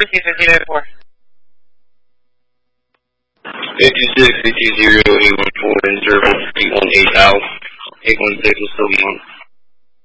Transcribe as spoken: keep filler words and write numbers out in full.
receive fifty eight four. fifty-six, fifty, zero, eight one four, zero, eight one eight out. eight one six will still be on.